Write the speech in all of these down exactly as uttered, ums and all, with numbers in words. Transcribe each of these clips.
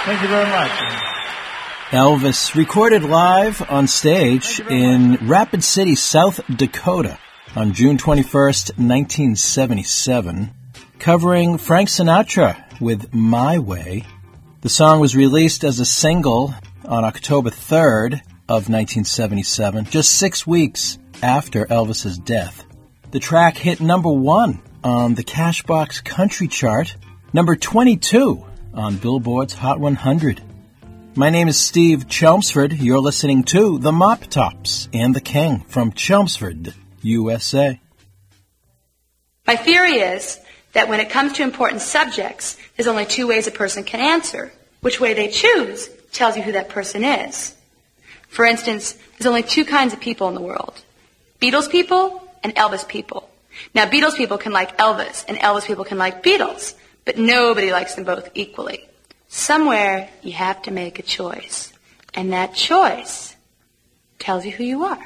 Thank you very much. Elvis recorded live on stage in Rapid City, South Dakota on June twenty-first, nineteen seventy-seven, covering Frank Sinatra with My Way. The song was released as a single on October third of nineteen seventy-seven, just six weeks after Elvis's death. The track hit number one on the Cashbox Country Chart, number twenty-two on Billboard's Hot one hundred. My name is Steve Chelmsford. You're listening to The Mop Tops and the King from Chelmsford, U S A. My theory is that when it comes to important subjects, there's only two ways a person can answer. Which way they choose tells you who that person is. For instance, there's only two kinds of people in the world. Beatles people and Elvis people. Now, Beatles people can like Elvis, and Elvis people can like Beatles, but nobody likes them both equally. Somewhere, you have to make a choice. And that choice tells you who you are.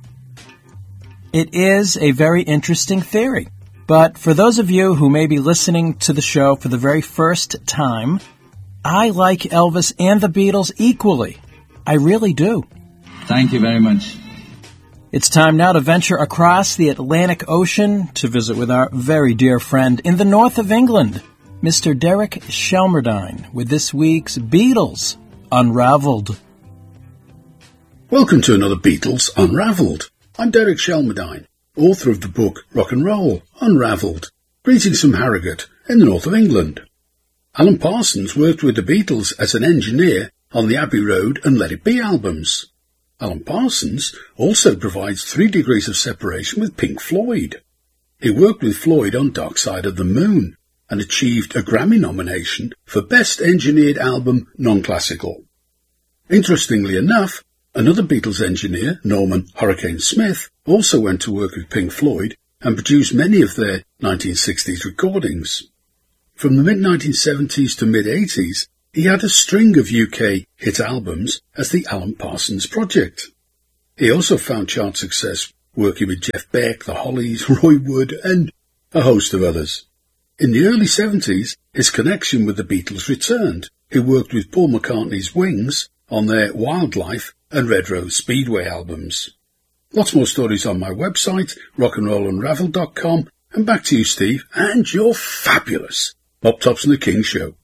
It is a very interesting theory. But for those of you who may be listening to the show for the very first time, I like Elvis and the Beatles equally. I really do. Thank you very much. It's time now to venture across the Atlantic Ocean to visit with our very dear friend in the north of England, Mister Derek Shelmerdine, with this week's Beatles Unraveled. Welcome to another Beatles Unraveled. I'm Derek Shelmerdine, author of the book Rock and Roll Unraveled. Greetings from Harrogate in the north of England. Alan Parsons worked with the Beatles as an engineer on the Abbey Road and Let It Be albums. Alan Parsons also provides three degrees of separation with Pink Floyd. He worked with Floyd on Dark Side of the Moon and achieved a Grammy nomination for Best Engineered Album Non-Classical. Interestingly enough, another Beatles engineer, Norman Hurricane Smith, also went to work with Pink Floyd and produced many of their nineteen sixties recordings. From the mid nineteen seventies to mid eighties, he had a string of U K hit albums as the Alan Parsons Project. He also found chart success working with Jeff Beck, the Hollies, Roy Wood, and a host of others. In the early seventies, his connection with the Beatles returned. He worked with Paul McCartney's Wings on their Wildlife and Red Rose Speedway albums. Lots more stories on my website, rock and roll unraveled dot com, and back to you, Steve, and you're fabulous. Mop Tops and the King Show.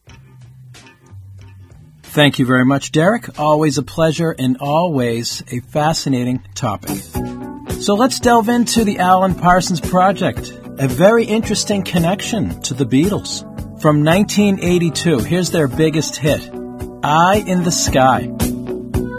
Thank you very much, Derek. Always a pleasure and always a fascinating topic. So let's delve into the Alan Parsons Project, a very interesting connection to the Beatles. From nineteen eighty-two, here's their biggest hit, Eye in the Sky.